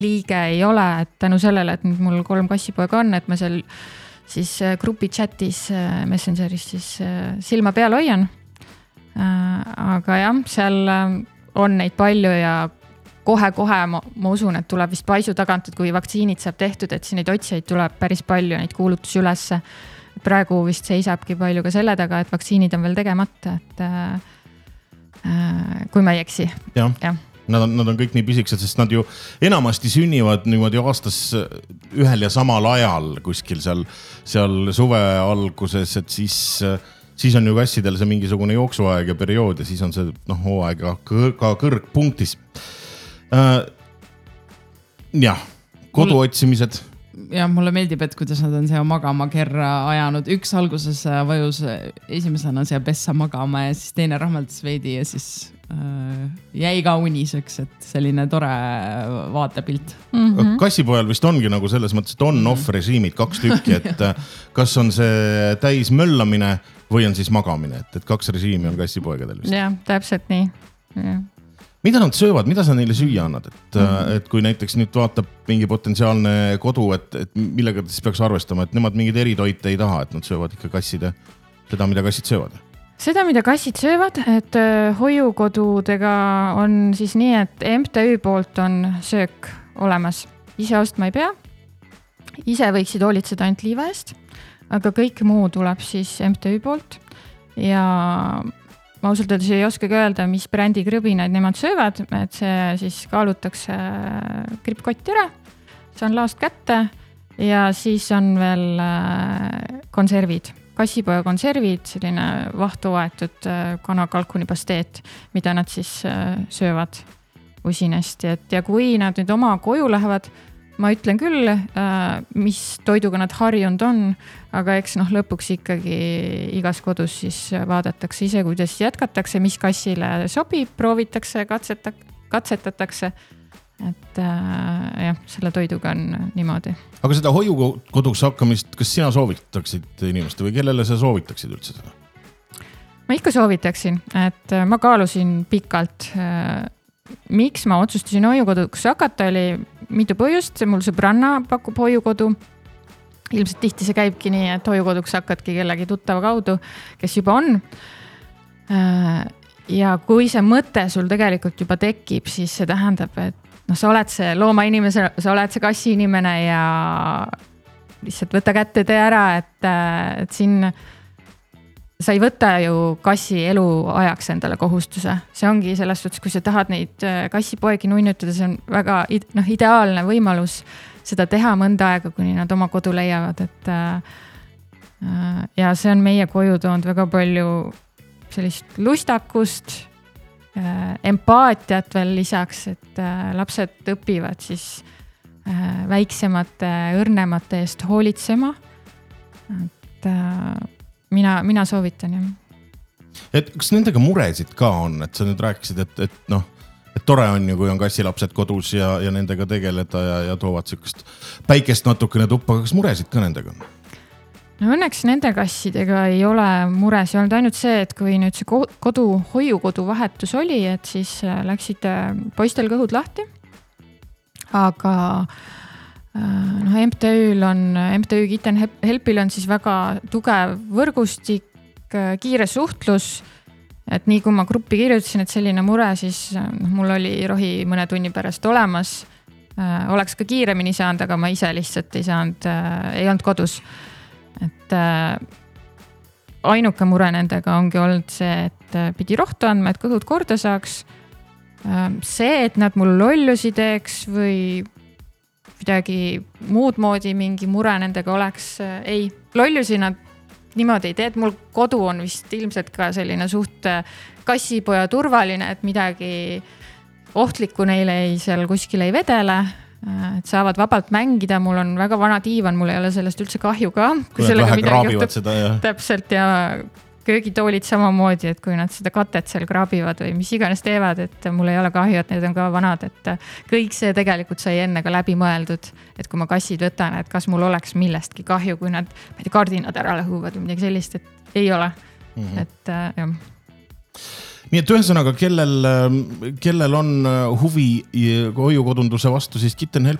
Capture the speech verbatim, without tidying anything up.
liige ei ole, et tänu sellele, et nüüd mul kolm kassipoega on, et ma seal siis grupi chatis Messengeris siis silma peal hoian. Aga jah, seal on neid palju ja kohe-kohe ma, ma usun, et tuleb vist paisu tagant, et kui vaktsiinid saab tehtud, et siin neid otsijaid tuleb päris palju, neid kuulutusi ülesse. Praegu vist seisabki palju ka selle taga, et vaktsiinid on veel tegemata, et äh, kui ma ei eksi. Jah. Ja. Nad on, nad on kõik nii pisikesed, sest nad ju enamasti sünnivad niimoodi aastas ühel ja samal ajal kuskil seal, seal suve alguses, et siis, siis on ju kassidel see mingisugune jooksuaeg ja periood ja siis on see noh, hooaeg ka, ka kõrgpunktis. Äh, jah, kodu otsimised. Ja mulle meeldib, et kuidas nad on see magama kerra ajanud. Üks alguses vajus esimesena see pessa magama ja siis teine rahmeldas veidi ja siis äh, jäi ka uniseks, et selline tore vaatepilt. Mm-hmm. Kassipojal vist ongi nagu selles mõttes, et on-off režiimid kaks tükki, et kas on see täis möllamine või on siis magamine, et, et kaks režiimi on kassipoegadel vist. Jah, täpselt nii. Ja. Mida nad söövad, mida sa neile süüa annad, et, mm-hmm. et kui näiteks nüüd vaatab mingi potentsiaalne kodu, et, et millega siis peaks arvestama, et nemad mingid eritoite ei taha, et nad söövad ikka kasside, seda, mida kassid söövad? Seda, mida kassid söövad, et hoiukodudega on siis nii, et M T Ü poolt on söök olemas. Ise ostma ei pea. Ise võiksid hoolitseda ainult liiva eest, aga kõik muu tuleb siis M T Ü poolt ja ma ausalt öeldes ei oskagi öelda, mis brändi krõbinaid nemad söövad, et see siis kaalutakse kripkott üle, see on laast kätte ja siis on veel konservid, kassipoja konservid, selline vahtu aetud kanakalkuni pasteet, mida nad siis söövad usinesti. Et ja kui nad nüüd oma koju lähevad, ma ütlen küll, mis toiduga nad harjunud on, aga eks noh, lõpuks ikkagi igas kodus siis vaadatakse ise, kuidas jätkatakse, mis kassile sobib, proovitakse, katseta, katsetatakse. Et jah, selle toiduga on niimoodi. Aga seda hoiukoduks hakkamist, kas sina soovitaksid inimeste või kellele sa soovitaksid üldse seda? Ma ikka soovitaksin, et ma kaalusin pikalt. Miks ma otsustasin hoiukoduks hakata, oli mitu põhjust. Mul sõbranna pakub hoiukodu. Ilmselt tihti see käibki nii, et hoiukoduks hakkadki kellegi tuttava kaudu, kes juba on. Ja kui see mõte sul tegelikult juba tekib, siis see tähendab, et no, sa oled see looma inimese, sa oled see kassi inimene ja lihtsalt võta kätte tee ära, et, et siin sa ei võta ju kassi elu ajaks endale kohustuse. See ongi selles suhtes, kui sa tahad neid kassipoegi nunnutada, see on väga no, ideaalne võimalus seda teha mõnda aega, kuni nad oma kodu leiavad. Et, ja see on meie koju toonud väga palju sellist lustakust, empaatiat veel lisaks, et lapsed õpivad siis väiksemate, õrnemate eest hoolitsema. Et Mina, mina soovitan, jah. Et kas nendega muresid ka on, et sa nüüd rääkisid, et, et noh, et tore on ju, kui on kassilapsed kodus ja, ja nendega tegeleda ja, ja toovad sükest päikest natukene tuppa, kas muresid ka nendega on? No õnneks nende kassidega ei ole mures, ei olnud ainult see, et kui nüüd see kodu, hoiukodu vahetus oli, et siis läksid poistel kõhud lahti, aga noh, M T Ü-l on, M T Ü Kitten Helpil on siis väga tugev võrgustik, kiire suhtlus, et nii kui ma gruppi kirjutasin, et selline mure, siis noh, mul oli rohi mõne tunni pärast olemas, oleks ka kiiremini saanud, aga ma ise lihtsalt ei saanud, ei olnud kodus. Et ainuke mure nendega ongi olnud see, et pidi rohtu andma, et kõhud korda saaks. See, et nad mul lollusi teeks või midagi muud moodi mingi mure nendega oleks, ei, lollusi nad niimoodi ei tee, et mul kodu on vist ilmselt ka selline suht kassipoja turvaline, et midagi ohtlikku neile ei seal kuskil ei vedele, et saavad vabalt mängida, mul on väga vana diivan, mul ei ole sellest üldse kahju ka. Kui nad vähe kraabivad seda ja... Täpselt ja köögitoolid samamoodi, et kui nad seda katet seal kraabivad või mis iganes teevad, et mul ei ole kahju, et need on ka vanad, et kõik see tegelikult sai enne ka läbi mõeldud, et kui ma kassid võtan, et kas mul oleks millestki kahju, kui nad ma ei tea, kardinad ära lõhuvad või midagi sellist, et ei ole. Mm-hmm. Et jah. nii et ühesõnaga, kellel, kellel on huvi hoiukodunduse vastu, siis Kitten Help